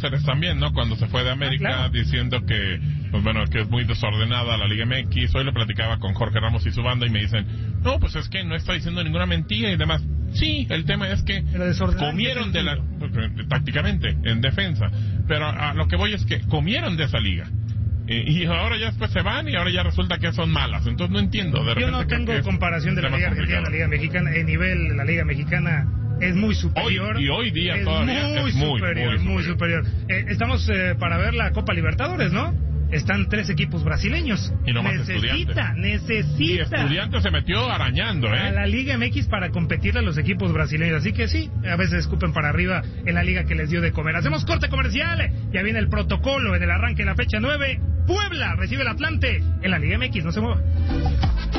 Cáceres también, ¿no? Cuando se fue de América, claro, diciendo que, pues bueno, que es muy desordenada la Liga MX. Hoy le platicaba con Jorge Ramos y su banda y me dicen, no, pues es que no está diciendo ninguna mentira y demás. Sí, el tema es que comieron de la... tácticamente, en defensa. Pero a lo que voy es que comieron de esa liga. Y ahora ya después se van y ahora ya resulta que son malas. Entonces no entiendo. De repente yo no tengo comparación de la Liga Argentina a la Liga Mexicana. El nivel de la Liga Mexicana es muy superior. Hoy día es todavía es muy superior. Estamos para ver la Copa Libertadores, ¿no? Están 3 equipos brasileños. Y no más Necesita. Y Estudiantes se metió arañando, a la Liga MX para competirle a los equipos brasileños. Así que sí, a veces escupen para arriba en la liga que les dio de comer. Hacemos corte comercial. Ya viene el protocolo en el arranque de la fecha 9. Puebla recibe el Atlante en la Liga MX. No se mueva.